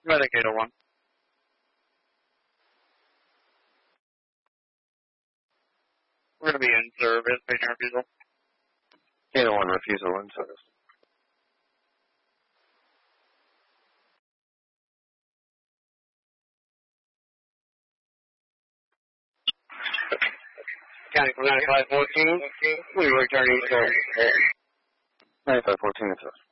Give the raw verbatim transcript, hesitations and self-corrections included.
Medic eight oh one. We're going to be in service, patient refusal. eight oh one, refusal in service. County from ninety-five fourteen, we were returning to ninety-five fourteen in service.